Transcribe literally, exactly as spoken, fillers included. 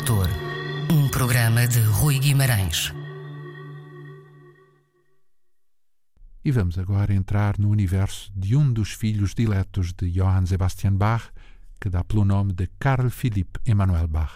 Autor, um programa de Rui Guimarães. E vamos agora entrar no universo de um dos filhos diletos de Johann Sebastian Bach, que dá pelo nome de Carl Philipp Emanuel Bach.